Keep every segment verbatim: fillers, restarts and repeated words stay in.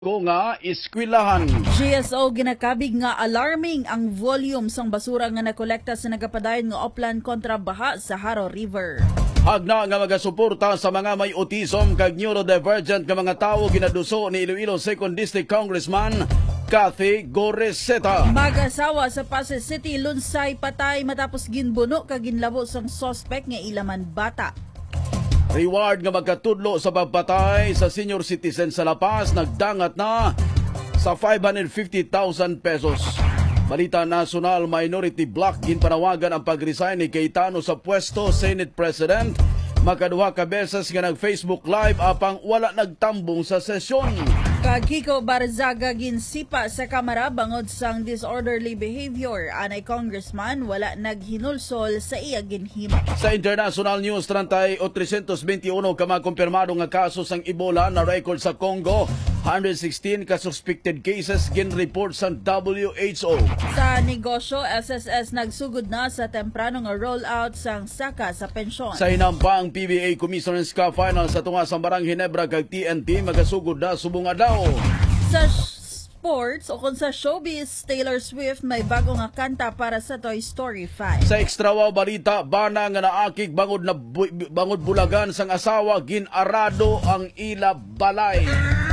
ko nga eskwelahan. G S O ginakabig nga alarming ang volume sang basura nga nakolekta sa nagapadayon nga oplan kontra baha sa Haro River. Hagna nga magasuporta sa mga may autism kag neurodivergent nga mga tawo ginaduso ni Iloilo second District Congressman Cathy Goreseta. Mag-asawa sa Pasay City lunsay patay matapos ginbuno kag ginlabo sang suspect nga ilaman bata. Reward nga magkatudlo sa pagpatay sa senior citizen sa La Paz nagdangat na sa five hundred fifty thousand pesos. Balita National Minority Bloc ginpanawagan ang pag-resign ni Cayetano sa pwesto Senate President. Makaduha ka beses nga nag-Facebook Live apang wala nagtambong sa sesyon. Kag Kiko Barzaga ginsipa sa kamera bangod sang disorderly behavior. Anay congressman wala naghinulsol sa iya ginhimo. Sa international news, trentay o three hundred twenty-one ka mga kumpirmado nga kaso sang Ebola na record sa Congo. one hundred sixteen ka suspected cases gin-report sa W H O. Sa negosyo, S S S nagsugod na sa temprano nga rollout sang saka sa pensyon. Sa hinampang P B A Commissioners Cup Final sa tunga sa Barang Ginebra kag T N T magasugod na subong adlaw. Sa sports o kung sa showbiz, Taylor Swift may bago nga kanta para sa Toy Story five. Sa extra wow balita, bana nga naakig bangod na bu- bangod bulagan sang asawa ginarado ang ila balay.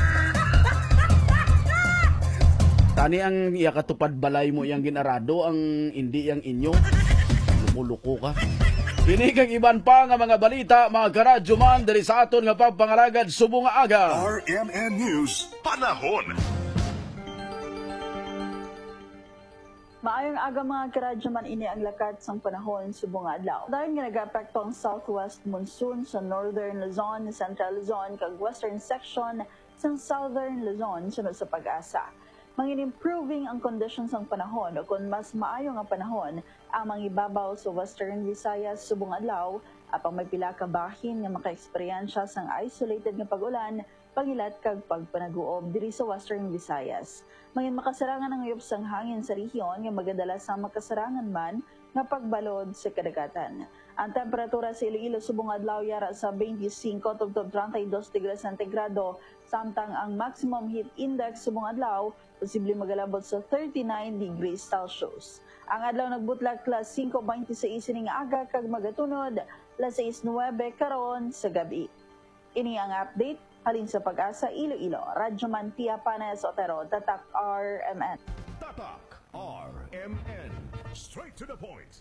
Tani ang iya katupad balay mo yang ginarado ang hindi yang inyo. Lumuluko ka. Kini kang iban pa nga mga balita, mga karadyo man, dali sa aton nga pagpangalagad subong nga aga. R M N News, Panahon. Maayong aga mga karadyo man ini ang lakat sang panahon subong nga adlaw. Dahil nga nag-apekto ang southwest monsoon sa northern Luzon, central Luzon, kag western section sa southern Luzon sunod sa pag-asa. Mangin-improving ang conditions ng panahon o kung mas maayo nga panahon ang mangibabaw sa Western Visayas subong adlaw apang may pila ka bahin nga maka-eksperyensya sang isolated nga pag-ulan, pangilat kag pagpanaguob diri sa Western Visayas. Mangin makasarangan ang uyop sang hangin sa rehiyon nga magadala sa makasarangan man nga pagbalod sa kadagatan. Ang temperatura sa Iloilo subong adlaw yara sa twenty-five tugtog thirty-two degrees Centigrado, samtang ang maximum heat index subong adlaw posible magalabot sa thirty-nine degrees Celsius. Ang adlaw nagbutlak las five twenty-six ning aga kag magatunod las six nueve karon sa gabi. Ini ang update halin sa Pag-asa Iloilo. Radyoman Tia Panes Otero, Tatak R M N. Tatak R M N. Straight to the point.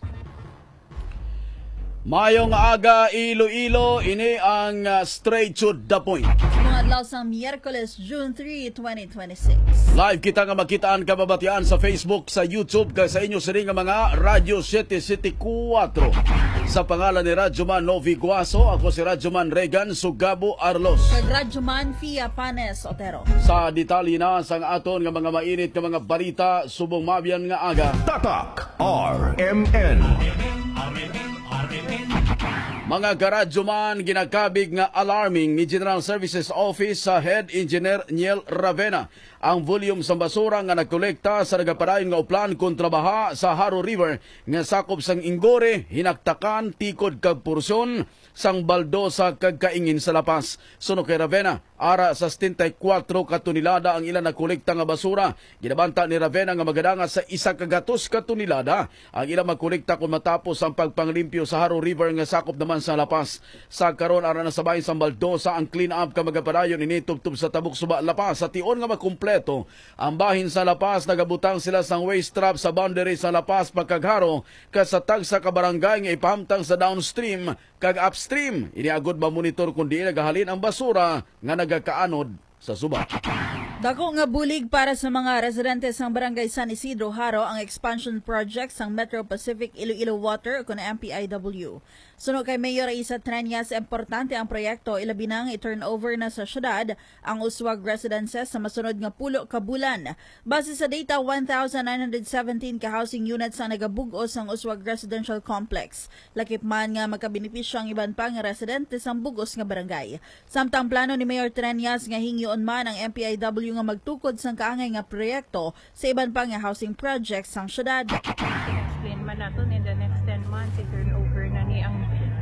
Mayong aga Iloilo, ini ang uh, straight to the point. Mga adlaw sa Miyerkules, June third, twenty twenty-six. Live kita nga makitaan kababatian sa Facebook, sa YouTube, kag sa inyo sini nga mga Radio seven seven four. Sa pangalan ni Radyoman Novi Guaso, ako si Radyoman Regan Sugabo Arlos. Kag Radyoman Fia Panes Otero. Sa detalye na sang aton nga mga mainit nga mga balita subong mabiyan nga aga. Tatak R M N. Mga karadyo man, ginakabig nga alarming ni General Services Office sa Head Engineer Niel Ravena ang volume sa basura nga nagkolekta sa nagapadayon nga uplan kontra baha sa Haro River nga sakop sang Ingore, Hinaktakan, Tikod kag Porsyon sang Baldosa kag Kaingin sa La Paz. Suno kay Ravena, ara sa seventy-four katunilada ang ilan nakolekta nga basura. Ginabanta ni Ravena nga magadanga sa isa kagatos katunilada ang ilang magkolekta kung matapos ang pagpanglimpyo sa Haro River nga sakop naman sa La Paz. Sa karon ara na sabay sa Baldosa ang clean up ka magapadayon initubtub sa Tabuk Suba, La Paz. Sa tion nga makumpleto ang bahin sa La Paz, nagabutang sila sang waste trap sa boundary sa La Paz pagkagharo kasatag sa kabarangay nga ipahamtang sa downstream kag upstream. Iniagod ba monitor kundi nagahalin ang basura nga nagakaanod sa suba. Dako nga bulig para sa mga residente sang Barangay San Isidro, Haro ang expansion project sang Metro Pacific Iloilo Water o kun M P I W. Suno kay Mayor Isa Treñas, importante ang proyekto, ilabi nang i-turn over na sa syudad ang Uswag residences sa masunod nga pulo ka bulan. Base sa data, one thousand nine hundred seventeen ka housing units ang nagabugos ang Uswag Residential Complex. Lakip man nga magkabenepisyo ang iban pa nga residente sang bugos nga barangay. Samtang plano ni Mayor Treñas nga hingyon man ang M P I W nga magtukod sang kaangay nga proyekto sa iban pa nga housing projects sang syudad. Explain man nato in the next ten months i-turn over na ni ang do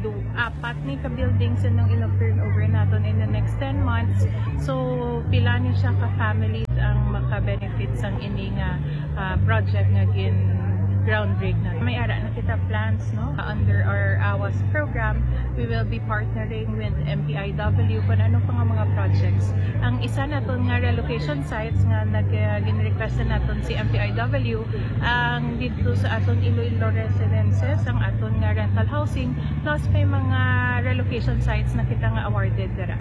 apat ni ka-buildings yung ilog turnover natin in the next ten months. So, pila ni siya ka-families ang maka-benefit sang ini nga uh, project nga gin groundbreak na. May ara na kita plans, no? Under our AWAS program, we will be partnering with M P I W kung ano pa nga mga projects. Ang isa naton nga relocation sites nga nag-request na naton si M P I W ang dito sa aton Iloilo residences, ang aton nga rental housing, plus may mga relocation sites na kita nga awarded dira.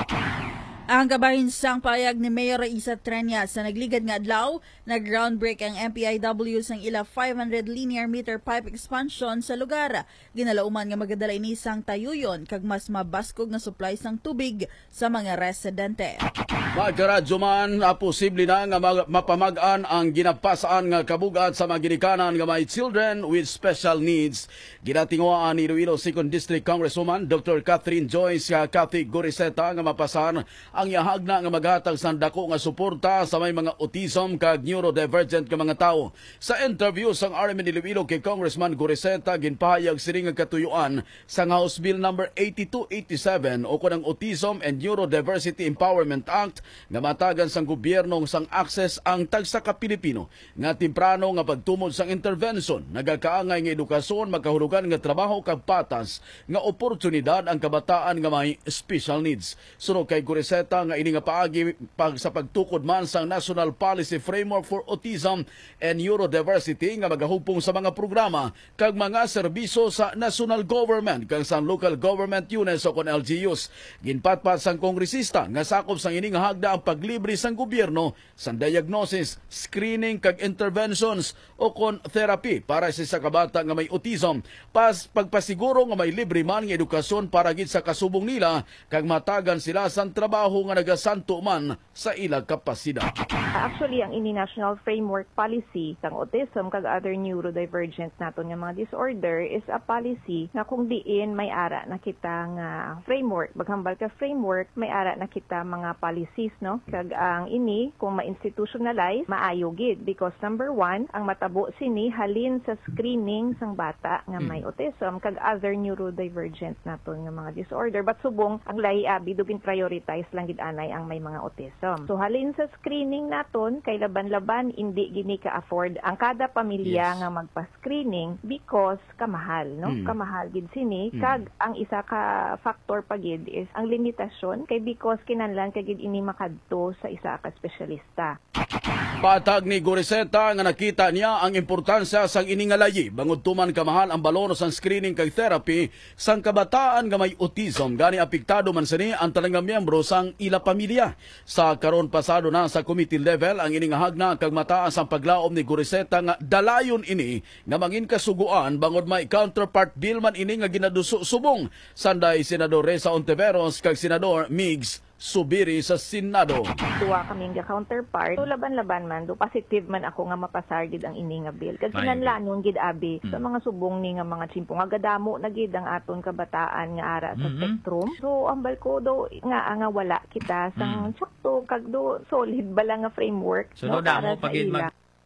Ang kabahinsang payag ni Mayor Raisa Treñas sa nagligad nga adlaw, nag-groundbreak ang M P I W sang ila five hundred linear meter pipe expansion sa lugar. Ginalauman nga magadala ini sang tayuyon kag mas mabaskog nga supply sang tubig sa mga residente. Magkaradyo man, uh, posible na nga mapamag-an ang ginapasaan nga kabugat sa mga ginikanan nga may children with special needs. Ginatinguaan ni Iloilo second District Congresswoman Doctor Catherine Joyce uh, Cathy Goriseta nga mapasan ang yahagna nga maghatag sa dako nga suporta sa may mga autism kag neurodivergent nga mga tawo. Sa interview sang R M N Iloilo kay Congressman Goriseta, ginpahayag sini nga katuyuan sa House Bill number eighty-two eighty-seven o kunang Autism and Neurodiversity Empowerment Act nga matagan sang gobyerno sang access ang tagsa ka Pilipino nga temprano nga pagtumod sang intervention, nagakaangay nga edukasyon, magkahulugan nga trabaho kag patas nga oportunidad ang kabataan nga may special needs. Suno kay Goriseta nga ini nga paagi pag sa pagtukod man sang National Policy Framework for Autism and Neurodiversity nga magahugpong sa mga programa kag mga serbisyo sa national government kag sa local government units o kon L G Us. Ginpatpat sang kongresista nga sakop sang ini nga hagda ang paglibre sang gobyerno sa diagnosis, screening kag interventions o kon therapy para sa isa ka bata nga may autism, pas pagpasiguro nga may libre man nga edukasyon para gid sa kasubong nila kag matagan sila sang trabaho nga nagasanto man sa ilang kapasidad. Actually, ang ini National Framework Policy sang autism kag other neurodivergent naton nga mga disorder is a policy nga kung diin may ara na kita nga framework, baghambal ka framework, may ara na kita mga policies, no? Kag ang ini kung ma-institutionalize, maayo gid because number one, ang matabo sini halin sa screening sang bata nga may autism kag other neurodivergent naton nga mga disorder, but subong ang lahi abi dugin prioritize lang gid anay ang may mga autism. So halin sa screening naton kay laban-laban hindi gini ka-afford ang kada pamilya yes. nga magpa-screening because kamahal, no? Mm. Kamahal gid sini mm. kag ang isa ka factor pa gid is ang limitasyon kay because kinahanglan kay gid ini makadto sa isa ka espesyalista. Patag ni Goriseta nga nakita niya ang importansya sang ini nga layi bangod tuman kamahal ang balon sang screening kag therapy sang kabataan nga may autism gani apektado man sini ang talagang miyembro sang ila pamilya. Sa karon pasado na sa committee level ang ini nga hagna kag mataas ang paglaom ni Goriseta nga dalayon ini nga mangin kasuguan bangod may counterpart bill man ini nga ginaduso subong sanday Senador Reza Ontiveros kag Senador Migs Subiri sa Senado. Tuwa kaming ga counterpart. So laban-laban man do positive man ako nga mapasar gid ang ini nga bill. Kag kinahanglanon gid abi mm. sa mga subong ni nga mga tsimpo nga gadamo na gid ang aton kabataan nga ara sa mm-hmm. spectrum. So ambal ko do nga nga wala kita sang mm. sakto kag do solid bala nga framework so, no, para sa ila.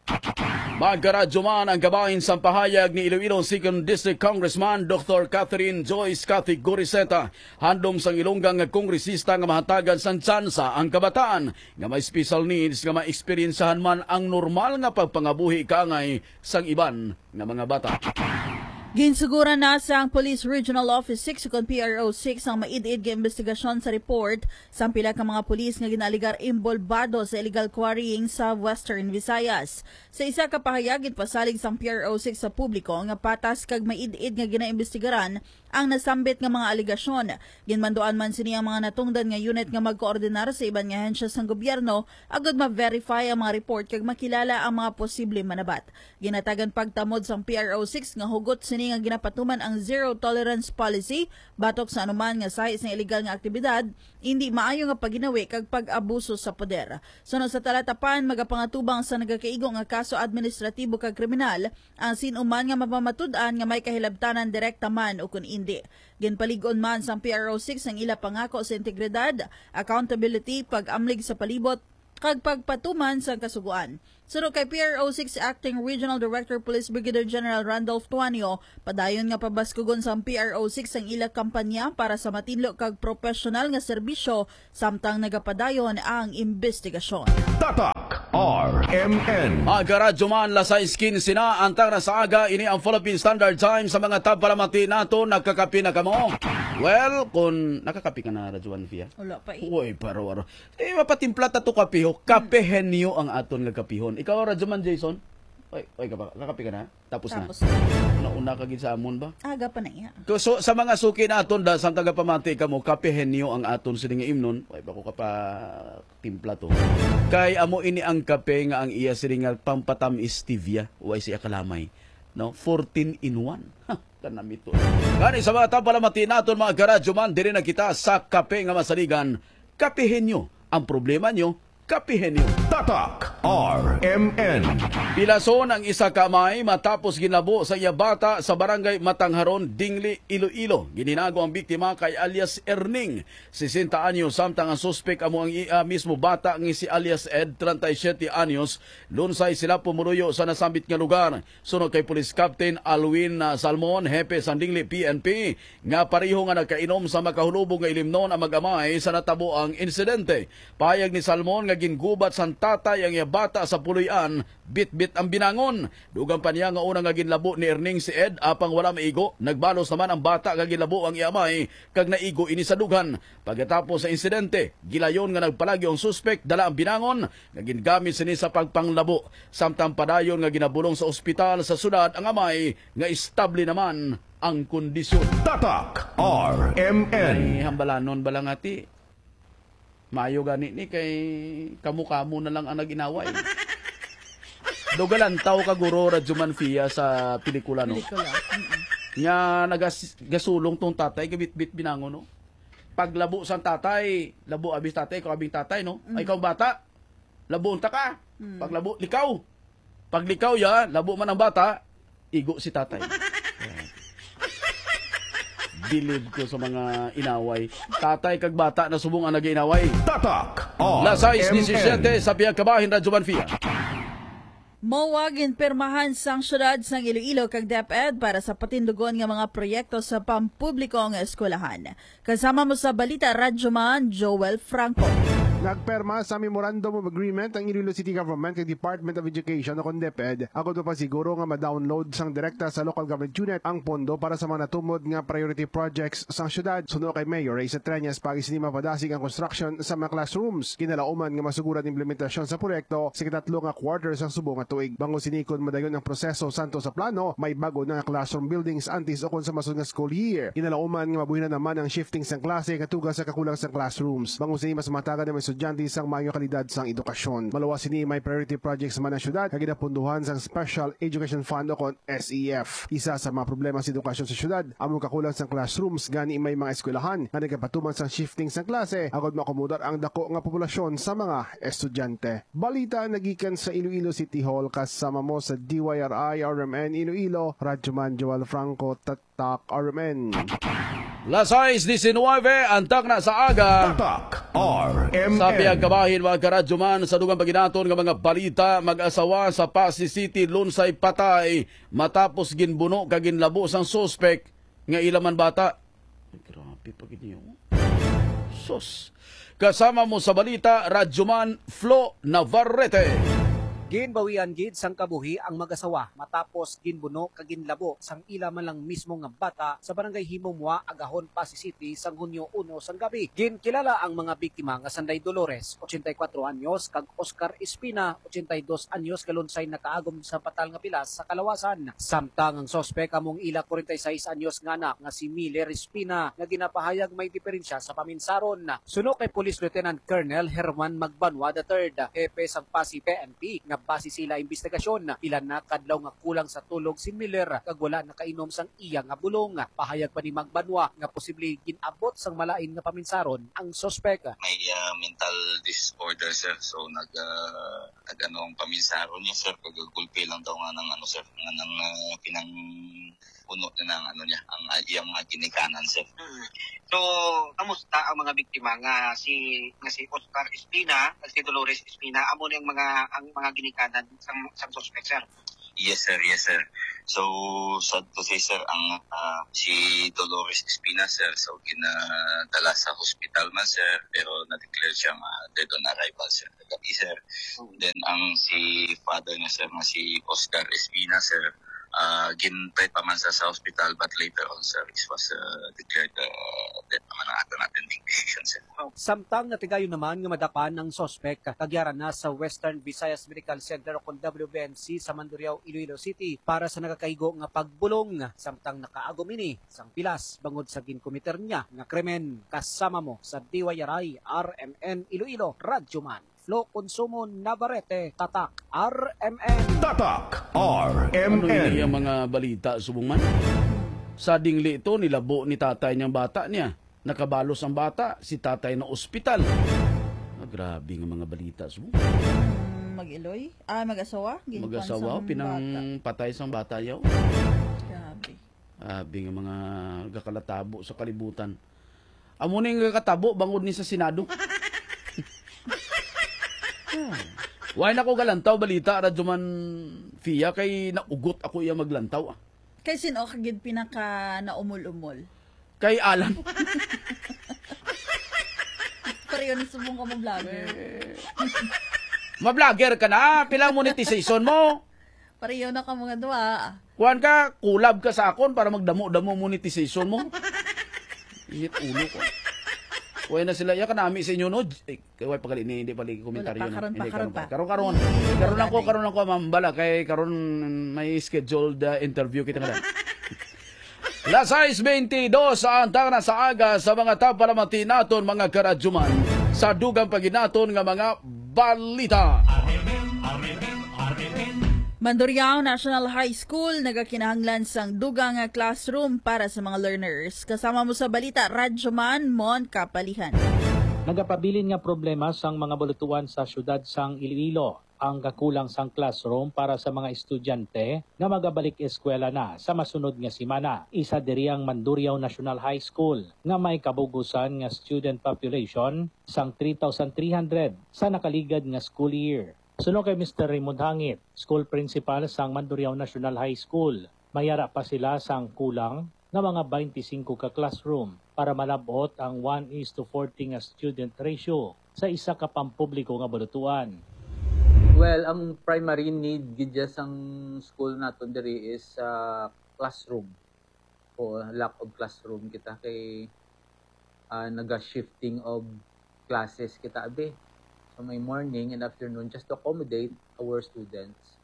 Magkaradyo man ang kabahin sa pahayag ni Iloilo second District Congressman Doctor Catherine Joyce Cathy Goriseta. Handom sang ilonggang nga kongresista nga mahatagan sang tsansa ang kabataan nga may special needs nga maeksperiensahan man ang normal nga pagpangabuhi kaangay sang iban nga mga bata. Ginsugura na sa ang Police Regional Office six kon P R O six ang maid-id nga investigasyon sa report sa pila ka mga pulis nga ginaligar imbolbado sa illegal quarrying sa Western Visayas. Sa isa ka pahayag pasalig sang P R O six sa publiko nga patas kag maid-id nga ginaimbestigaran ang nasambit nga mga aligasyon. Ginmanduan man sini ang mga natungdan nga unit nga magkoordinar sa iban nga ahensya sang gobyerno agud ma-verify ang mga report kag makilala ang mga posible manabat. Ginatagan pagtamod sang P R O six nga hugot sini nga ginapatuman ang zero tolerance policy batok sa anuman nga sahis ng illegal nga aktibidad, hindi maayo nga paginawi kag pag-abuso sa poder. Sunod sa talatapan, magapangatubang sa nagakaigo nga kaso administratibo kag kriminal ang sinuman nga mapamatud-an nga may kahilabtanan direkta man o kun hindi. Ginpaligon man sa P R O six ang ila pangako sa integridad, accountability, pag-amlig sa palibot kag pagpatuman sa kasuguan. Sunod kay P R O six Acting Regional Director Police Brigadier General Randolph Tuanio, padayon nga pabaskugon sa P R O six ang ila kampanya para sa matinlo kag profesional nga serbisyo samtang nagapadayon ang investigasyon. Tatak R M N. Mga radyo man, lasay skin sina, antang na sa aga, ini ang Philippine Standard Time sa mga tabpalamati nato, nagkakapi na kamo. Well, kung nakakapi ka na, Radyoan Fia. Wala pa eh. Uy, paro-aro. Eh, mapatimpla tato kapiho, kapehenyo ang aton nga kapihon. Ikaw, Radyoman Jason? Uy, uy, kakapi ka na? Tapos, Tapos na. Nauna ka gid sa amon ba? Aga pa na iya. So, sa mga suki naton da sa tagapamati kamo, kapehenyo ang aton sa nga imnon. Uy, bako ka pa timpla to. Kay amo ini ang kape nga ang iya siringal pampatam stevia. Uy, siya kalamay. No, fourteen in one. Ha, kanamito. Kani sa mga tapalamati naton mga karadyo man, diri na kita sa kape nga masaligan. Kapehenyo ang problema nyo, kapehenyo. Tatak R M N. Pilason ang isa kamay matapos ginlabo sa iya bata sa barangay Matangharon, Dingli, Iloilo. Gininago ang biktima kay alias Erning, sesenta anyos, samtang ang suspek amo ang uh, mismo bata ng si alias Ed, trentaysiete anyos. Lunsay sila pumuruyo sa nasambit nga lugar. Sunod kay Police Captain Alwin uh, Salmon, hepe sa Dingli P N P, nga pareho nga nagkainom sa makahulubong nga ilimnon ang mag-amay sa natabo ang insidente. Payag ni Salmon nga gingubat sa tatay ang iya bata sa puloy-an, bit-bit ang binangon. Dugang pa niya nga unang nga ginlabo ni Erning si Ed, apang wala maigo. Nagbalos naman ang bata nga ginlabo ang iamay, kag naigo ini sa dugan. Pagkatapos sa insidente, gilayon nga nagpalagyo ang suspect, dala ang binangon, nga gingamit sini sa pagpanglabo. Samtang padayon nga ginabulong sa ospital sa sudad ang amay, nga estable naman ang kondisyon. Tatak R M N. Ay, hambalanon balang ati. Mayo gani ni kay kamu-kamu na lang ang naginaway. Dogalantaw ka guro Radyoman Fia sa pelikula no. Pelikula. Nya nagasulong tong tatay gabit-bit binangon no. Paglabo sang tatay, labo abis tatay ko abing tatay no. Mm. Ay ikaw bata, labo unta ka. Mm. Paglabo likaw. Paglikaw ya, labo man ang bata, igo si tatay. Bilib ko sa mga inaway. Tatay kag bata na subong ang nag-inaway. Tatak R Lasay M N. disisiete sa piyagkabahin Radyoman Fia. Mawag inpermahan sang syudad sang Iloilo kag DepEd para sa patindugon nga mga proyekto sa pampubliko nga eskwelahan. Kasama mo sa balita Radyoman Joel Franco. Nagperma sa Memorandum of Agreement ang Iloilo City Government kag Department of Education o DepEd. Ako to pa siguro nga ma-download sang direkta sa local government unit ang pondo para sa mga natumod nga priority projects sang syudad. Suno kay Mayor Raiza Treñas pagis ni mapadasig ang construction sa mga classrooms. Kinalauman nga masuguran implementasyon sa proyekto sa katatlo nga quarter sang subong nga tuig. Bango sinikon madayon ang proseso santo sa plano, may bago na nga classroom buildings antes o kon sa masud nga school year. Kinalauman nga mabuhi na naman ang shifting sang klase katuga sa kakulang sang classrooms. Bango sini mas matagan na may estudyante sang maayong kalidad sang edukasyon. Malawa sini may priority projects sa mga syudad kag ginapunduhan sang Special Education Fund o kon S E F. Isa sa mga problema sa edukasyon sa syudad among kakulang sang classrooms gani may mga eskwelahan nga nagapatuman sang shifting sang klase agod makomodar ang dako nga populasyon sa mga estudyante. Balita nagikan sa Iloilo City Hall kasama mo sa D Y R I R M N Iloilo, Radyoman Joel Franco, Tatak R M N. Lasay diecinueve, antak na sa aga. Tatak R M N. Sa piyagkabahin mga karadyoman sa dugang paginaton ng mga balita, mag-asawa sa Pasig City lunsay patay matapos ginbuno kag ginlabo sang suspect nga ilaman bata. Ay, grabe pag inyo. Sus. Kasama mo sa balita, Radyoman Flo Navarrete. Ginbawian gid sang kabuhi ang mag-asawa matapos ginbuno kag ginlabo sang ila man lang mismo nga bata sa barangay Himumwa, Agahon, Pasig City sang Hunyo one sang gabi. Ginkilala ang mga biktima nga Sanday Dolores, eighty-four anyos, kag Oscar Espina, eighty-two anyos, kalunsay nakaagom sa patal nga pilas sa Kalawasan. Samtang ang sospek among ila forty-six anyos nga anak nga si Miller Espina nga ginapahayag may diferensya sa paminsaron. Suno kay Police Lieutenant Colonel Herman Magbanwa the third, hepe sang Pasig P N P, nga base sila investigasyon ilan na kadlaw nga kulang sa tulog si Miller kag wala nakainom sang iya nga bulong. Pahayag pa ni Magbanwa nga posible ginabot sang malain nga paminsaron ang sospek. May uh, mental disorder sir, so nag uh, nag-ano ang paminsaron niya sir, kagagulpi lang daw nga ng ano sir, nga ng uh, pinang napuno na ng ano niya, ang uh, iyang mga ginikanan, sir. Hmm. So, kamusta ang mga biktima nga si nga si Oscar Espina, at si Dolores Espina, amo na yung mga ang mga ginikanan sang sang suspect, sir? Yes, sir. Yes, sir. So, sad to say, sir, ang uh, si Dolores Espina, sir, so ginadala sa hospital man, sir, pero na-declare siyang uh, dead on arrival, sir, kagabi, sir. Then, ang si father niya, sir, na si Oscar Espina, sir, uh, gin-treat pa man sa, sa hospital, but later on, sir, it was uh, declared uh, dead naman ang ato natin decision, sir. Samtang natigayon naman nga madapan ng sospek kagyaran na sa Western Visayas Medical Center o W B N C sa Mandurriao, Iloilo City para sa nakakaigo nga pagbulong samtang nakaagom ini sang pilas bangod sa ginkomiter niya nga krimen. Kasama mo sa D Y R I R M N Iloilo Radyoman Flo Consumo Navarrete, Tatak R M N. Tatak R M Ano N. yung mga balita, subong man? Sa dingli ito, nilabo ni tatay niyang bata niya. Nakabalos ang bata, si tatay na ospital. Ah, grabe nga mga balita, subong. Hmm, mag-iloy? Ah, mag-asawa? Ginkuan Mag-asawa, sang pinang bata. patay sang bata yaw. Grabe. Grabe nga mga gakalatabo sa kalibutan. Amo na yung kakatabo, bangod ni sa Senado. Why na ko galantaw balita radyo man Fia kay naugot ako iya maglantaw ah. Kay sino kagid pinaka naumol-umol? Kay Alan. Pareho ni subong ka mo vlogger. Ma-vlogger ka na, pilang monetization mo. Pareho na ka mga duwa. Kuan ka, kulab ka sa akon para magdamo-damo monetization mo. Init ulo ko. Kuya na sila, ya ka nami sa inyo, no? Eh, kaya pag ini hindi pali komentaryo. Wala pa, karon pa, karon pa. Karon, karon. Karon ako, karon ako, mambala. Kay karon may scheduled uh, interview kita nga. Las sais twenty-dos ang tangna sa aga sa mga tapalamati naton mga karadyoman sa dugang paginaton nga mga balita. Mandurriao National High School nagakinahanglan sang dugang nga classroom para sa mga learners. Kasama mo sa balita, Radyoman Mon Kapalihan. Nagapabilin nga problema sang mga bulutuan sa syudad sang Iloilo ang kakulang sang classroom para sa mga estudyante nga magabalik eskwela na sa masunod nga simana. Isa diri ang Mandurriao National High School nga may kabugusan nga student population sang three thousand three hundred sa nakaligad nga school year. Suno kay Mister Raymond Hangit, school principal sang Mandurriao National High School, mayara pa sila sang kulang nga mga twenty-five ka classroom para malabot ang one is to forty nga student ratio sa isa ka pampubliko nga bulutuan. Well, ang primary need gidya sang school naton diri is uh, classroom. O lack of classroom kita kay uh, naga-shifting of classes kita abi. So may morning and afternoon just to accommodate our students.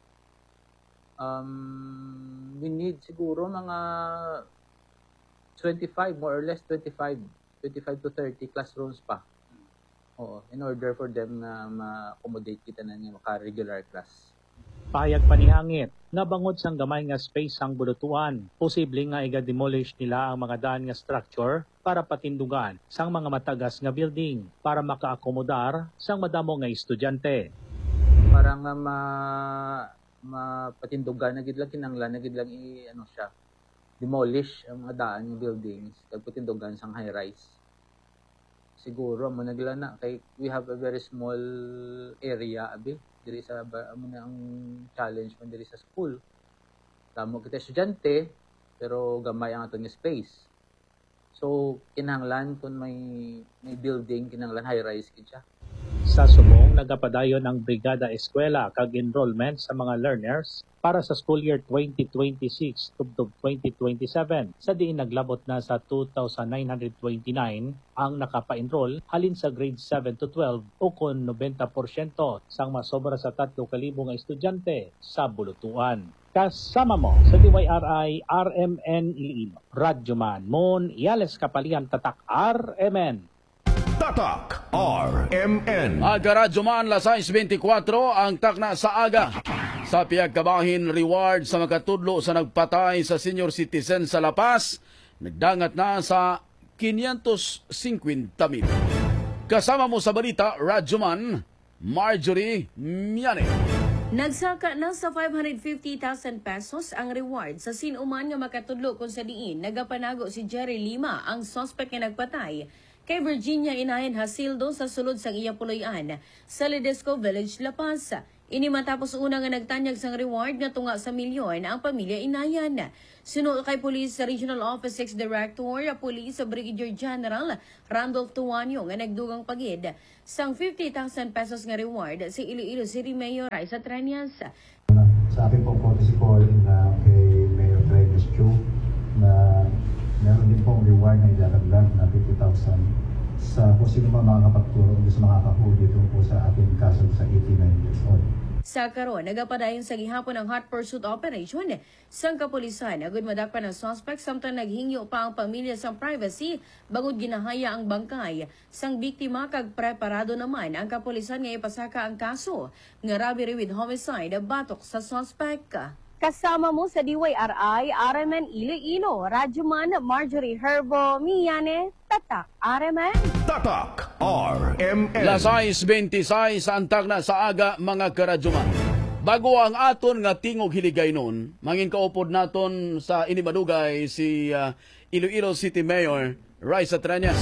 Um, we need siguro mga twenty-five, more or less twenty-five, twenty-five to thirty classrooms pa. Oo, in order for them na ma-accommodate kita na nga maka-regular class. Pahayag pa ni Hangit nga bangod sang gamay nga space ang bulutuan, posible nga iga-demolish nila ang mga daan nga structure para patindugan sang mga matagas nga building para maka-akomodar sang madamo nga estudyante. Para nga ma mapatindugan na gid lang kinanglan na gid lang i ano siya, demolish ang mga daan nga buildings kag patindugan sang high rise. Siguro mo naglana kay we have a very small area abi diri sa amo na ang challenge man diri sa school. Tamo kita estudyante pero gamay ang aton nga space. So kinahanglan kun may may building kinahanglan high rise gid siya. Sa subong nagapadayon ang Brigada Eskwela kag enrollment sa mga learners para sa school year twenty twenty-six tubtob twenty twenty-seven sa diin naglabot na sa two thousand nine hundred twenty-nine ang nakapa-enroll halin sa grade seven to twelve o kon ninety percent sang masobra sa tatlo ka libo nga estudyante sa bulutuan. Kasama mo sa D Y R I R M N Iloilo. Radyoman Mon Iales Kapalian, Tatak R M N. Tatak R M N. Aga Radyoman, Las sais twenty-four ang takna sa aga. Sa piyagkabahin reward sa makatudlo sa nagpatay sa senior citizen sa La Paz, nagdangat na sa five hundred fifty mil. Kasama mo sa balita, Radyoman Marjorie Miane. Nagsaka na sa five hundred fifty thousand pesos ang reward sa sinuman nga makatudlo kung sa diin nagapanago si Jerry Lima, ang suspect nga nagpatay kay Virginia Inayan Hasildo sa sulod sang iya puloy-an sa Ledesco Village, La Paz. Ini matapos una nga nagtanyag sang reward nga tunga sa milyon ang pamilya Inayan. Sunod kay Police Regional Office six Director, Police Brigadier General Randolph Tuanyo nga nagdugang pagid sang fifty thousand pesos nga reward si Iloilo City Mayor Raisa Treñas. Sa akin pong courtesy call na kay Mayor Treñas Chu na meron din pong reward na idadagdag na fifty thousand sa kung sino ba makakapagturo o sa makakahuli tungkol sa ating kaso sa eighty-nine years old. Sa karon, nagapadayon sa gihapon ng hot pursuit operation sang kapulisan. Agud madakpan ang suspect samtang naghingyo pa ang pamilya sa privacy bangod ginahaya ang bangkay sang biktima kag preparado naman ang kapulisan nga ipasaka ang kaso nga robbery with homicide batok sa suspect. Kasama mo sa D Y R I, R M N Iloilo, Radyoman Marjorie Herbo, Miyane, Tatak, R M N. Tatak, R M N. Las sais twenty-six antag na sa aga mga karadyoman. Bago ang aton nga tingog hiligay nun, mangin kaupod naton sa inimadugay si uh, Iloilo City Mayor Raisa Treñas.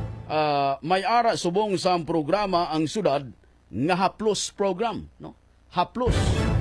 Uh, may ara subong sa programa ang syudad nga haplos program, no? Haplos.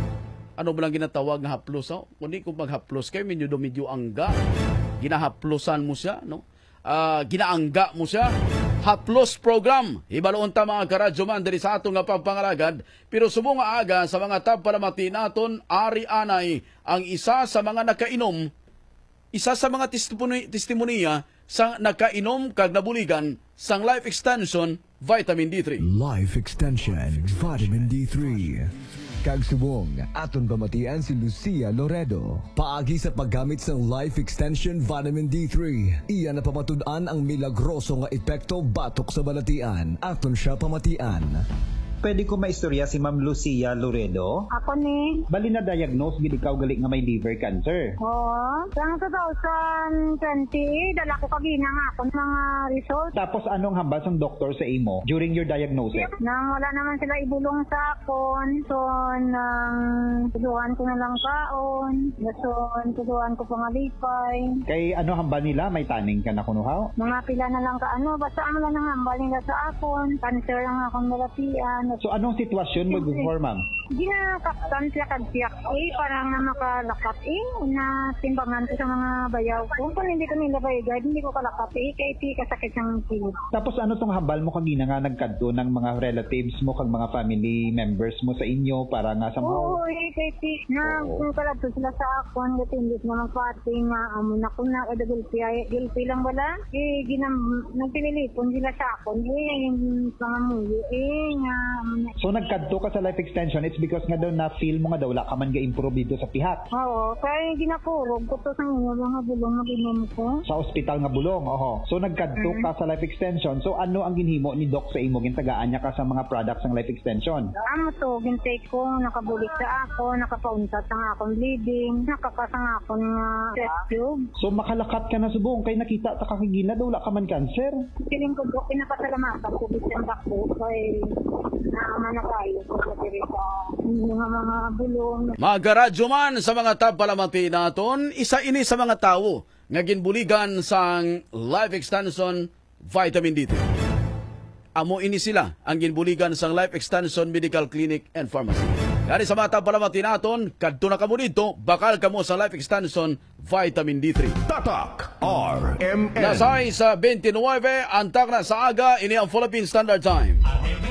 Ano ba lang ginatawag nga haplos? Oh? Kundi kung maghaplos kayo, medyo medyo angga. Ginahaplosan mo siya, no? Uh, ginaangga mo siya. Haplos program. Ibaloon ta mga karadyoman diri sa atong nga pagpangalagad. Pero subong nga aga sa mga tab palamati naton, ari anay ang isa sa mga nakainom, isa sa mga testimony, testimonya sa nakainom kag nabuligan sang Life Extension Vitamin D three. Life Extension Vitamin D three. Kag subong, aton pamatian si Lucia Loredo. Paagi sa paggamit ng Life Extension Vitamin D three. Iyan na pamatud-an ang milagroso nga epekto batok sa balatian. Aton siya pamatian. Pwede ko maistorya si Ma'am Lucia Loredo? Ako ni. Bali na diagnose gid ikaw gali nga may liver cancer. Oo. Sang twenty twenty, dala ko kagina nga ako ng mga result. Tapos anong hambal sang doktor sa imo during your diagnosis? Nang wala naman sila ibulong sa akon, so nang tuduhan ko na lang kaon, nason tuduhan ko pangalipay. Kay ano hambal nila? May taning ka na kunuhaw? Mga pila na lang ka ano, basta ang lang hambal nila sa akon, cancer ang akong malapian. So anong sitwasyon mo before, ma'am? Ginakaptan sila kagsiyak eh, parang na makalakap eh, na timbangan ko sa mga bayaw ko. Kung hindi ko nila bayagad, hindi ko kalakap eh, kaya ti kasakit ng pilip. Tapos ano tong hambal mo kagina nga nagkadto ng mga relatives mo kag mga family members mo sa inyo para nga sa mga... Oo, eh, kaya ti, na kung kalabto sila sa akon, kasi hindi ko naman pati nga, amo na kung na, kada gulpi, gulpi lang wala, eh, ginam, nagpililipon sila sa akon, eh, yung mga muyo, eh, nga, so nagkadto ka sa Life Extension, it's because nga daw na feel mo nga daw wala ka man ga-improve dito sa pihak. Oo, kaya ginapurog ko to sa inyo mga bulong na binom ko. Sa ospital nga bulong, oho. So nagkadto mm-hmm. ka sa Life Extension. So ano ang ginhimo ni Doc sa imo? Gintagaan niya ka sa mga products ng Life Extension? Amo to, gintake ko, nakabulik sa ako, nakapauntat ang akong bleeding, nakapasang akong uh, test tube. So makalakat ka na subong, kay nakita ta kakigina daw wala ka man cancer. Feeling ko Doc, pinapasalamatan ko bisan bako, kay naman na kayo sa direta mga mga bulong. Mga karadyoman sa mga tabpalamati naton, isa ini sa mga tao nga ginbuligan sang Life Extension Vitamin D three. Amo ini sila ang ginbuligan sang Life Extension Medical Clinic and Pharmacy. Kani sa mga tabpalamati naton, kadto na kamo dito, bakal kamo sa Life Extension Vitamin D three. Tatak R M N. Nasay sa twenty-nine, antak na sa aga, ini ang Philippine Standard Time.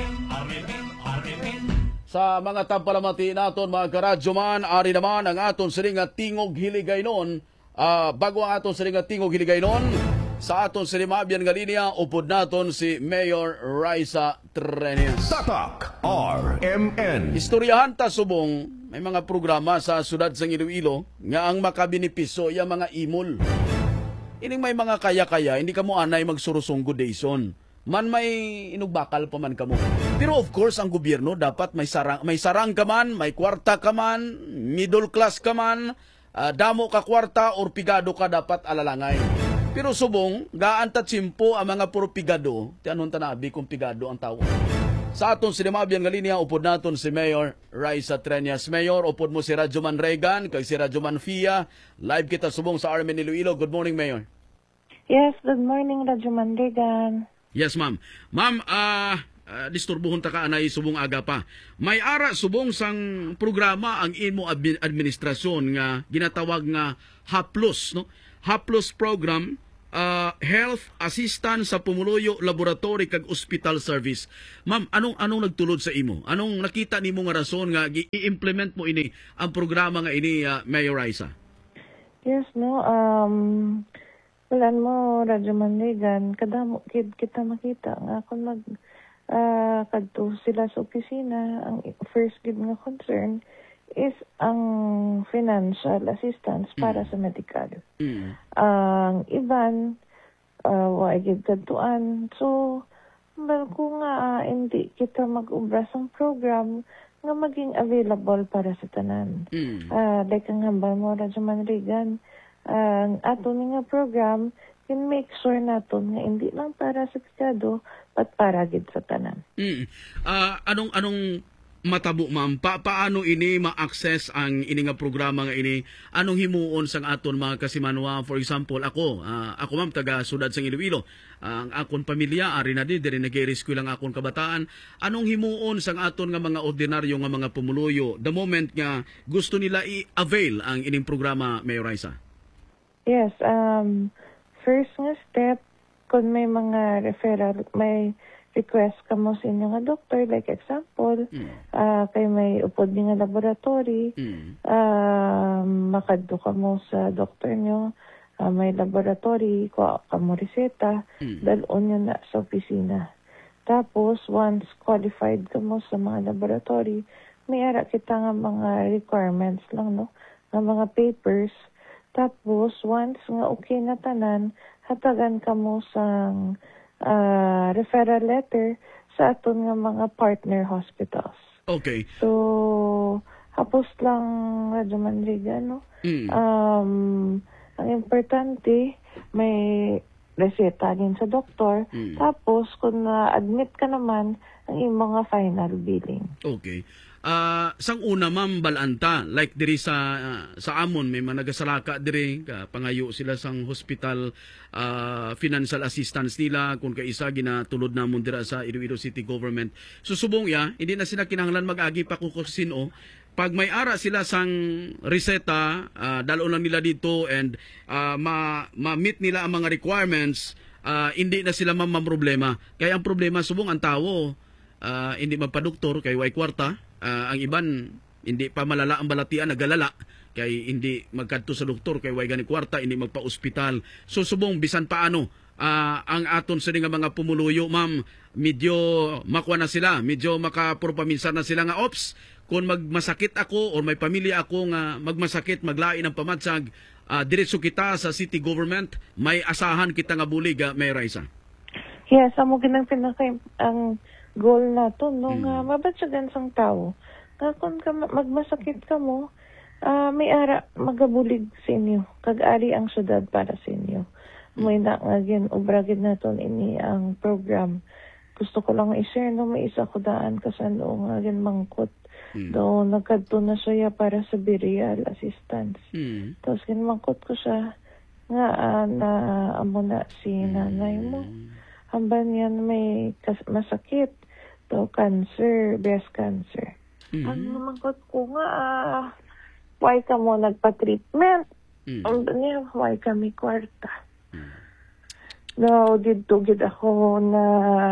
Sa mga tampalamati naton mga karadyoman, ari naman ang aton siringa tingog hiligay noon. Uh, bago ang aton siringa tingog hiligay noon, sa aton sirimabyan nga linya, upod naton si Mayor Raisa Treñas. Tatak R M N. Istoryahan ta subong, may mga programa sa sudad sa Iloilo nga ang makabinipiso yung mga imol. Ining may mga kaya-kaya, hindi ka mo anay magsurusunggo dayson. Man may inugbakal pa man kamo. Pero of course ang gobyerno dapat may sarang may sarang ka man, may kwarta ka man, middle class ka man, uh, damo ka kwarta or pigado ka dapat alalangay. Pero subong gaan ta tsimpo ang mga puro pigado, ti anon tanabi kung pigado ang tao. Sa aton sinimabyan nga linya, upod naton si Mayor Raisa Treñas. Mayor, upod mo si Radyoman Regan, kay si Radyoman Fia. Live kita subong sa Armen Iloilo. Good morning, Mayor. Yes, good morning, Radyoman Regan. Yes, ma'am. Ma'am, ah... Uh, disturbuhon ta ka anay subong aga pa. May ara subong sang programa ang imo administrasyon nga ginatawag nga H A P L U S, no? H A P L U S program, uh, Health Assistance sa Pumuluyo Laboratory kag Hospital Service. Ma'am, anong anong nagtulod sa imo? Anong nakita nimo nga rason nga i-implement mo ini ang programa nga ini, uh, Mayor Raisa? Yes, no. Um Walan mo, Radyoman Regan, kadamo kid kita makita nga kung mag Uh, kadto sila sa opisina, ang first gid nga concern is ang financial assistance para mm. sa medical. Mm. Ang iban, uh, wa gid kadtuan. So, bal ko nga uh, hindi kita mag-ubra sang program nga maging available para sa tanan. Mm. Uh, like ang hambal mo, Radyoman Regan, ang uh, ato nga program, can make sure naton nga hindi lang para sa pikado at para gid sa tanan. Mm. Uh, anong anong matabo, ma'am? Pa paano ini ma-access ang ini nga programa nga ini? Anong himuon sang aton mga kasimanwa? For example, ako, uh, ako ma'am taga sudad sang Iloilo. Uh, ang akon pamilya ari na di diri nag-rescue lang akon kabataan. Anong himuon sang aton nga mga ordinaryo nga mga pumuluyo the moment nga gusto nila i-avail ang ining programa, Mayor Raisa? Yes, um first nga step, kung may mga referral, may request ka mo sa inyo nga doktor, like example, mm. uh, kay may upod nga laboratory, mm. uh, makadto ka mo sa doktor nyo, uh, may laboratory, kuha ka mo reseta, mm. dalon nyo na sa opisina. Tapos, once qualified ka mo sa mga laboratory, may ara kita nga mga requirements lang, no? Nga mga papers. Tapos, once nga okay na tanan, hatagan ka mo sa uh, referral letter sa aton nga mga partner hospitals. Okay. So, hapos lang, Radyoman Regan, no? Mm. Um, ang importante, may reseta din sa doktor. Mm. Tapos, kung na-admit ka naman, ang iyong mga final billing. Okay. Uh, sang una, ma'am, balanta, like diri sa uh, sa amon may mga nagasalaka diri ka pangayo sila sang hospital uh, financial assistance nila kung kaisa ginatulod namon dira sa Iloilo City Government. Susubong ya, hindi na sila kinahanglan mag-agi pa kung sino. Pag may ara sila sang reseta, uh, dalon lang nila dito and uh, ma-meet nila ang mga requirements, uh, hindi na sila mamamroblema. Kaya ang problema subong ang tao, uh, hindi magpa-doktor kay way kwarta. Uh, ang iban hindi pa malala ang balatian, nagalala kay hindi magkadto sa doktor kay way gani kwarta, hindi magpa-ospital. So subong bisan paano uh, ang aton sa nga mga pumuluyo, ma'am, medyo makuha na sila, medyo makapurpaminsan na sila nga ops kung magmasakit ako or may pamilya ako nga magmasakit, maglain ang pamatsag, uh, diretso kita sa city government, may asahan kita nga bulig, uh, Mayor Raisa. Yes, amo ginang pinaka ang goal nato, no, mm. nga mabatsagan sang tao. Nga kung ka magmasakit ka mo, uh, may ara magabulig sa inyo. Kag-ari ang syudad para sa inyo. Mm. May na nga gin, ubragid naton ini ang program. Gusto ko lang i-share, no, may isa ko daan kasano nga gin mangkot. Mm. Do, nagkadto na siya para sa burial assistance. Mm. Tapos gin mangkot ko siya nga uh, na amo na si nanay mo. Hamban yan may kas- masakit. To cancer, breast cancer. Mm-hmm. Ang namangkot ko nga, uh, why ka mo nagpa-treatment? Mm-hmm. Ang niya, why kami kwarta? Mm-hmm. No, dito gid ako na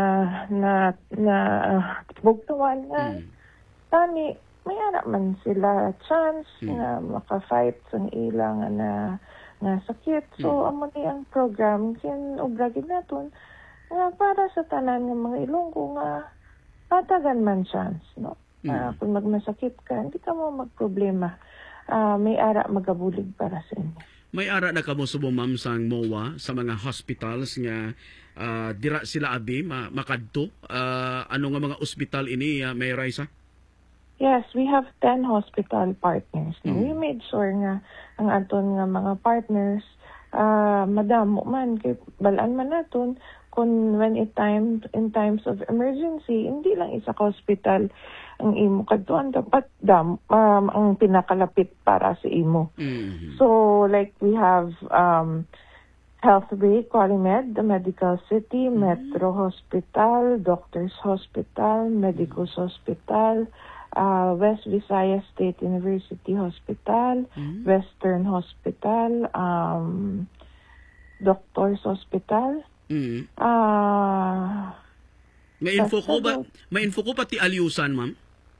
na na uh, bugtawan nga. Mm-hmm. Tani, may anak man sila chance mm-hmm. na maka-fight sa ilang na na sakit. So, mm-hmm. amo ni ang program kin ubragid naton nga para sa tanan ng mga Ilonggo nga patagan man chance, no? Mm. Uh, kung magmasakit ka, hindi ka mo magproblema. Uh, may ara magabulig para sa inyo. May ara na kamo subo, ma'am, sang M O A sa mga hospitals nga uh, dira sila abi ma makadto. Uh, ano nga mga ospital ini, uh, Mayor Raisa? Yes, we have ten hospital partners. Mm. We made sure nga ang aton nga mga partners uh, madamo man kay balaan man naton kung when it times in times of emergency, hindi lang isa ka hospital ang imo kadtuan, dapat dam um, ang pinakalapit para sa imo. Mm-hmm. So like we have um Healthway, Qualimed, the Medical City, mm-hmm. Metro Hospital, Doctors Hospital, Medicus mm-hmm. Hospital, uh, West Visayas State University Hospital, mm-hmm. Western Hospital, um, Doctors Hospital. Mm-hmm. Uh, may info ko ba? May info ko pati Aliusan, ma'am?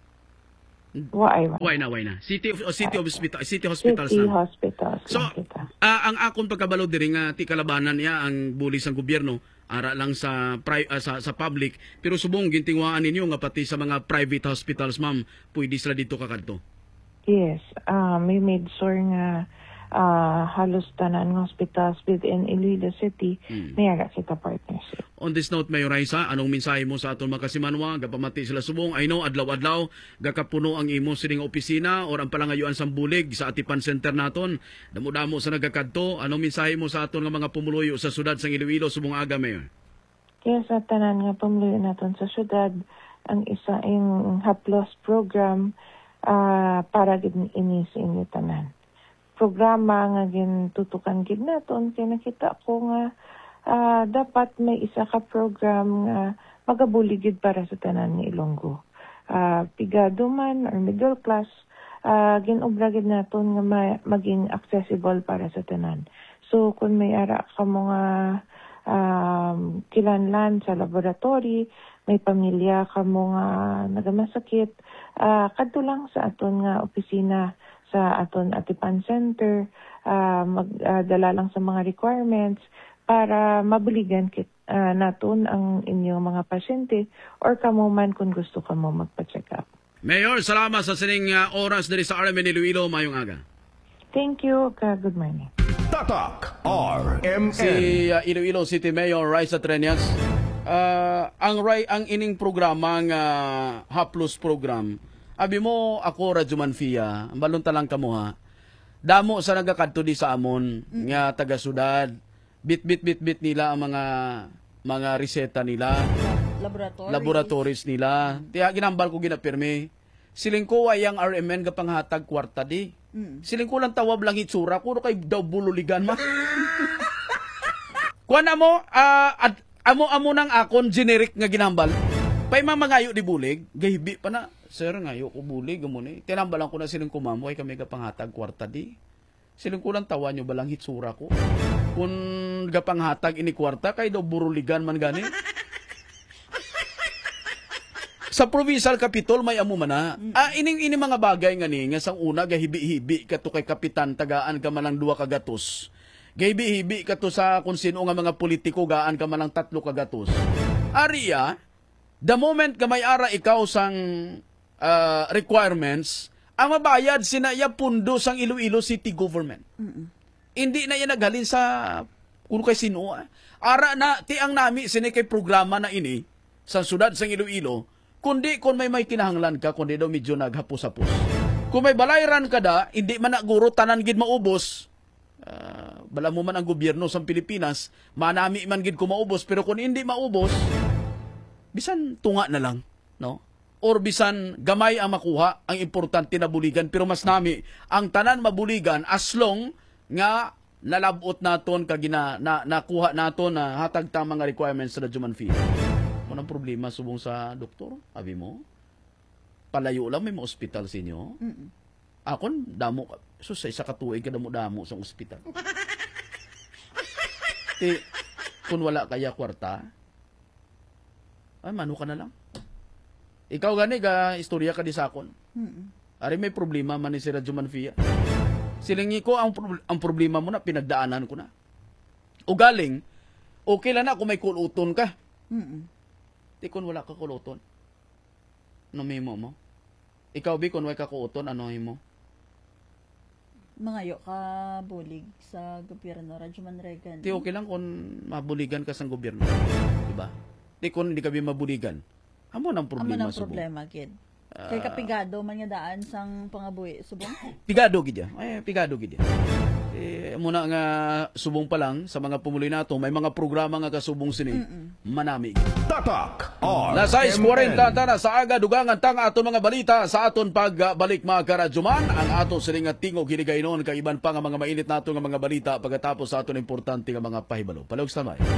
Why? Why na, why na? City of, City of Hospital, City Hospitals City na. Hospitals. So, uh, ang akong pagkabalo diri nga ti kalabanan niya ang bulis ang gobyerno ara lang sa pri, uh, sa sa public, pero subong gintingwaan ninyo nga pati sa mga private hospitals, ma'am, pwede sila dito kakadto. Yes, uh, may made sure nga uh, halos tanan nga hospitals within Iloilo City hmm. may aga kita partnership. On this note, Mayor Raisa, anong mensahe mo sa aton makasimanwa? Gapamati sila subong. I know, adlaw-adlaw, gakapuno ang imo sining opisina or ang palangayuan sa bulig sa Atipan Center naton. Damo-damo sa nagakadto. Anong mensahe mo sa aton nga mga pumuluyo sa sudad sang Iloilo subong aga, Mayor? Kaya sa tanan nga pumuluyo naton sa sudad, ang isa yung Haplos program uh, para gid ini sa inyo tanan. Programa nga gintutukan gid naton, kaya nakita ko nga Uh, dapat may isa ka program nga uh, magabuligid para sa tanan ni Ilonggo. Uh, pigado man or middle class, uh, ginubragid naton nga ma- maging accessible para sa tanan. So kung may ara ka mga um, kilanlan sa laboratory, may pamilya ka mga nagamasakit, uh, kadto lang sa aton nga opisina sa aton Atipan Center, uh, magdala uh, lang sa mga requirements para mabuligan kit uh, naton ang inyong mga pasyente or kamo man kung gusto ka mo magpa-check up. Mayor, salamat sa sining uh, oras diri sa R M N Iloilo mayong aga. Thank you. Ka good morning. Tatak R M N. Si uh, Iloilo City Mayor Raisa Treñas. Uh, ang ray ang ining programa nga uh, Haplos program. Abi mo ako Radyoman Fia, balunta lang kamo ha. Damo sa nagakadto di sa amon mm. nga taga sudad. Bit bit bit bit nila ang mga mga reseta nila, laboratories, laboratories nila. Tiya ginambal ko ginapirmi. Siling ko ay ang R M N ga panghatag kwarta di. Mm. Siling ko lang tawab lang itsura ko kay daw bululigan ma. Kuan mo uh, ad, amo amo nang akon generic nga ginambal. Pay mamangayo di bulig, gahibi pa na. Sir ngayo ko bulig mo ni. Tinambalan ko na siling ko mamo ay kami ga panghatag kwarta di. Siling ko lang tawa nyo balang hitsura ko. Kung gapanghatag ini kwarta, kay daw buruligan man gani. Sa provincial capital, may amo man na. Ah, ining ini mga bagay nga ni, nga sang una, gahibi-hibi ka to kay kapitan, tagaan ka manang duwa kagatos. Gahibi-hibi ka to sa kung sino nga mga politiko, gaan ka manang tatlo kagatos. Ariya, the moment ka may ara ikaw sang uh, requirements, ang mabayad sinaya pundo sang Iloilo City Government. Mm-mm. Hindi na yan naghalin sa kung kay sino. Ara na, ti ang nami sini kay programa na ini sa sudad sang Iloilo, kundi kung may may kinahanglan ka, kundi daw medyo naghapos-hapos. Kung may balayran ka da, hindi man na guro tanan gid maubos. Uh, bala mo man ang gobyerno sa Pilipinas, manami man gid ko maubos, pero kung hindi maubos, bisan tunga na lang, no? Or bisan gamay ang makuha, ang importante na buligan, pero mas nami ang tanan mabuligan as long nga nalabot naton kagina na nakuha naton na hatag ta mga requirements sa Radyoman fee. Anong problema subong sa doktor? Abi mo? Palayo lang may mga ospital sa inyo. Mm-mm. Akon damo so sa isa ka tuig ka damo-damo sa ospital. Ti kun wala kaya kwarta, ay mano ka na lang. Ikaw gani ga istorya ka di sakon. Mm-mm. Ari may problema man ni si Radyoman Fia. Silingi ko ang pro- ang problema mo na pinagdaanan ko na. O galing okay lang na kung may kuluton ka. Mm. Di kun wala ka kuluton. Ano memo mo? Ikaw bi kun wala ka kuluton ano mo? Mangayo ka bulig sa gobyerno Radyoman Regan. Di okay lang kung mabuligan ka sa gobyerno. Di ba? Di kun hindi ka bi mabuligan. Amo nang problema Amo nang problema kid. Uh, Kay kapigado man nga daan sang pangabuhi subong. Pigado gid ya. Ay pigado gid ya. Eh, muna nga subong pa lang sa mga pumuli nato, may mga programa nga kasubong sini. Manami. Tatak R Na sais M N. forty tana sa aga dugangan tang aton mga balita sa aton pagbalik mga karadyoman. Ang aton sini nga tingog hinigaynon kay iban pa nga mga mainit nato nga mga balita pagkatapos sa aton importante nga mga pahibalo. Palog sa may.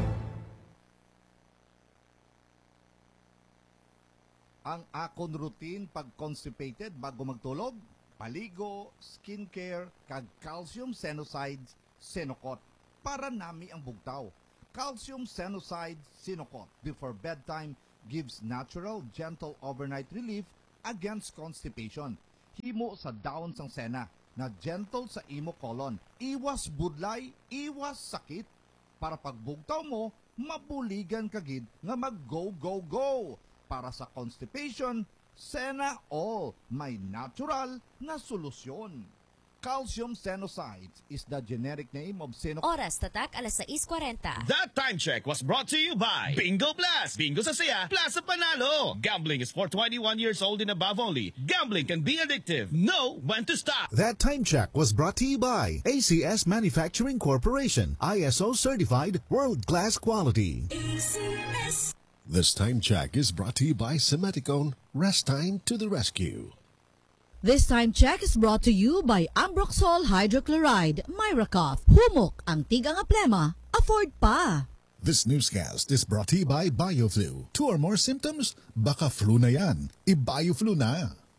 Ang akon routine pag constipated bago magtulog, paligo, skincare, kag calcium senosides, Senocot. Para nami ang bugtaw. Calcium senosides, Senocot before bedtime gives natural, gentle overnight relief against constipation. Himo sa daon sang sena na gentle sa imo colon. Iwas budlay, iwas sakit. Para pagbugtaw mo, mabuligan kagid nga mag-go, go, go. Para sa constipation, Sena All, may natural na solusyon. Calcium Senosides is the generic name of Senocot. Oras tatak alas sais forty. That time check was brought to you by Bingo Blast. Bingo sa saya, plus sa panalo. Gambling is for twenty-one years old and above only. Gambling can be addictive. Know when to stop. That time check was brought to you by A C S Manufacturing Corporation. I S O certified, world-class quality. A C S. This time check is brought to you by Semeticone. Rest time to the rescue. This time check is brought to you by Ambroxol Hydrochloride, Myracough. Humok ang tigang aplema, afford pa. This newscast is brought to you by BioFlu. Two or more symptoms? Baka flu na yan. I-BioFlu na.